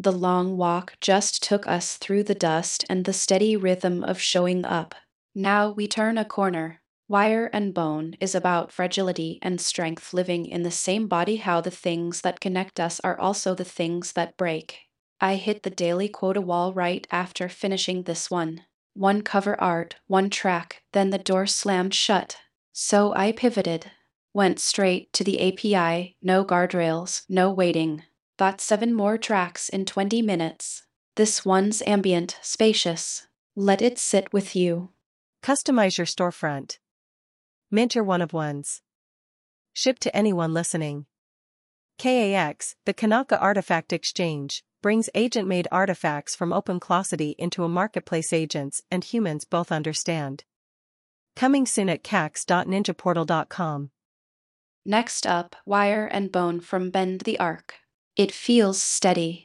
The long walk just took us through the dust and the steady rhythm of showing up. Now we turn a corner. Wire and Bone is about fragility and strength living in the same body, how the things that connect us are also the things that break. I hit the daily quota wall right after finishing this one. One cover art, one track, then the door slammed shut. So I pivoted. Went straight to the API, no guardrails, no waiting. Thought 7 more tracks in 20 minutes. This one's ambient, spacious. Let it sit with you. Customize your storefront. Mint your one-of-ones. Ship to anyone listening. KAX, the Kanaka Artifact Exchange, brings agent-made artifacts from OpenClosity into a marketplace agents and humans both understand. Coming soon at cax.ninjaportal.com. Next up, Wire and Bone from Bend the Arc. It feels steady.